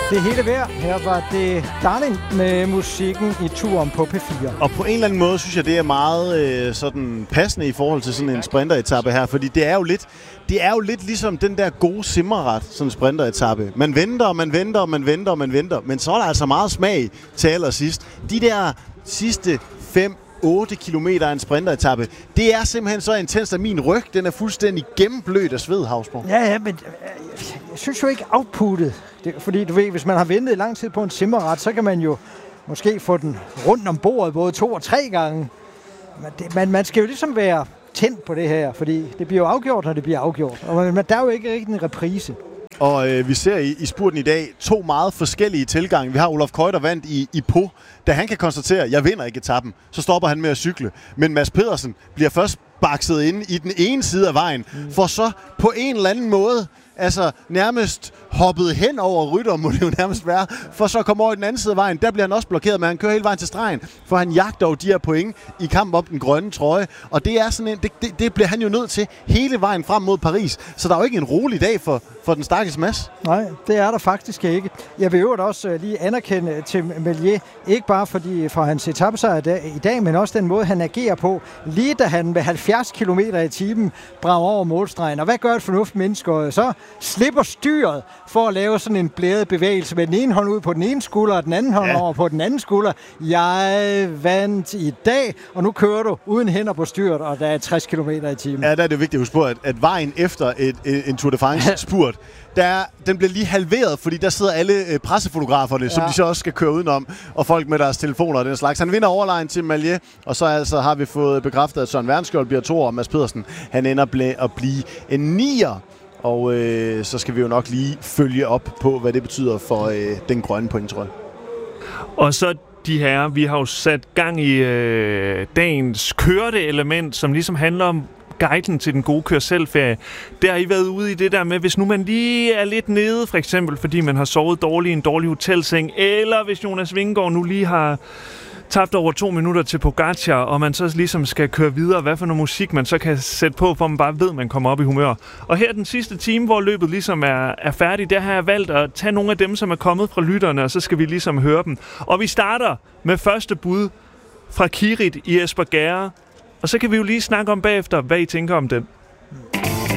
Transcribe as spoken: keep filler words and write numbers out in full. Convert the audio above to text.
Det hele værd. Her var det Darling med musikken i turen på P fire. Og på en eller anden måde synes jeg, det er meget øh, sådan passende i forhold til sådan en sprinteretappe her, fordi det er jo lidt, det er jo lidt ligesom den der gode simmerret, sådan en sprinteretappe. Man venter, og man venter, og man venter, og man venter, men så er der altså meget smag til allersidst. De der sidste fem otte kilometer af en sprinteretappe. Det er simpelthen så intens, at min ryg, den er fuldstændig gennemblødt af sved, Hausborg. Ja, ja, men jeg synes jo ikke outputtet. Det, fordi du ved, hvis man har ventet lang tid på en simmerret, så kan man jo måske få den rundt om bordet både to og tre gange. Men det, man, man skal jo ligesom være tændt på det her, fordi det bliver jo afgjort, når det bliver afgjort. Og man, der er jo ikke rigtig en reprise. Og øh, vi ser i, i spurten i dag to meget forskellige tilgange. Vi har Olaf Koiter vandt i, i Pau. Da han kan konstatere, at jeg vinder ikke etappen, så stopper han med at cykle. Men Mads Pedersen bliver først bakset inde i den ene side af vejen, mm. for så på en eller anden måde altså nærmest hoppet hen over Rytter, må det jo nærmest være, for så kommer over i den anden side af vejen. Der bliver han også blokeret, men han kører hele vejen til stregen, for han jagter jo de her point i kamp om den grønne trøje. Og det er sådan en, det, det, det bliver han jo nødt til hele vejen frem mod Paris. Så der er jo ikke en rolig dag for, for den stakkels Mads. Nej, det er der faktisk ikke. Jeg vil jo også lige anerkende til Melier, ikke bare fordi for hans etapesejr i dag, men også den måde, han agerer på, lige da han med halvfjerds kilometer i timen brager over målstregen. Og hvad gør et fornuftigt menneske? Så slipper styret for at lave sådan en blæret bevægelse med den ene hånd ud på den ene skulder, og den anden hånd ja. over på den anden skulder. Jeg vandt i dag, og nu kører du uden hænder på styret, og der er tres kilometer i timen. Ja, der er det vigtigt at huske på, at, at vejen efter et, et, en Tour de France-spurt, der, den bliver lige halveret, fordi der sidder alle øh, pressefotograferne, ja. som de så også skal køre udenom, og folk med deres telefoner og den slags. Han vinder overlegen til Malier, og så altså har vi fået bekræftet, at Søren Wernskjold bliver to, og Mads Pedersen, han ender ble, at blive en nier. Og øh, så skal vi jo nok lige følge op på, hvad det betyder for øh, den grønne point, tror jeg. Og så de her, vi har jo sat gang i øh, dagens kørte element, som ligesom handler om guiden til den gode kør-selv-ferie. Der har I været ude i det der med, hvis nu man lige er lidt nede, for eksempel fordi man har sovet dårligt i en dårlig hotelseng, eller hvis Jonas Vingegaard nu lige har tabt over to minutter til Pogacar, og man så ligesom skal køre videre, hvad for noget musik man så kan sætte på, for man bare ved, at man kommer op i humør. Og her den sidste time, hvor løbet ligesom er, er færdigt, der har jeg valgt at tage nogle af dem, som er kommet fra lytterne, og så skal vi ligesom høre dem. Og vi starter med første bud fra Kirit i Espergærde, og så kan vi jo lige snakke om bagefter, hvad I tænker om den.